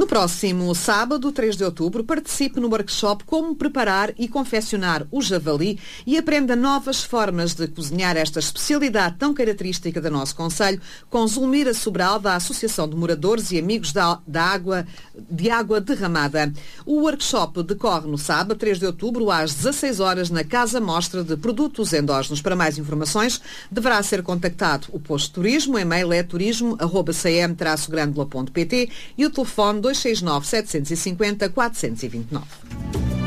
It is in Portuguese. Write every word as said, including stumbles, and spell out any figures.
próximo sábado, três de outubro, participe no workshop Como Preparar e Confeccionar o Javali e aprenda novas formas de cozinhar esta especialidade tão característica do nosso concelho com Zulmira Sobral, da Associação de Moradores e Amigos da, da Água, de Água Derramada. O workshop decorre no sábado, três de outubro, às dezasseis horas, na Casa Mostra de Produtos Endógenos. Para mais informações, deverá ser contactado o posto de turismo, o e-mail é turismo arroba c m traço grândola ponto p t e o telefone dois seis nove, sete cinco zero, quatro dois nove.